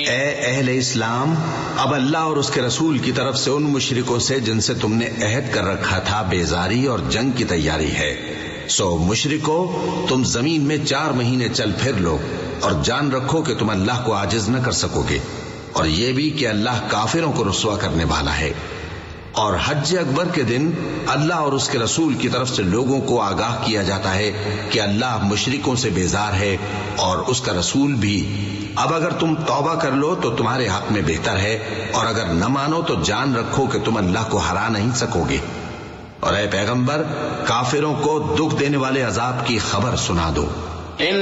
अहले इस्लाम, अब अल्लाह और उसके रसूल की तरफ से उन मुशरिकों से जिनसे तुमने अहद कर रखा था बेजारी और जंग की तैयारी है। सो मुशरिको, तुम जमीन में 4 महीने चल फिर लो और जान रखो कि तुम अल्लाह को आजिज न कर सकोगे, और यह भी कि अल्लाह काफिरों को रुस्वा करने वाला है। और हज अकबर के दिन अल्लाह और उसके रसूल की तरफ से लोगों को आगाह किया जाता है कि अल्लाह मुशरिकों से बेजार है और उसका रसूल भी। अब अगर तुम तौबा कर लो तो तुम्हारे हक में बेहतर है, और अगर न मानो तो जान रखो कि तुम अल्लाह को हरा नहीं सकोगे। और ऐ पैगंबर, काफिरों को दुख देने वाले अजाब की खबर सुना दो।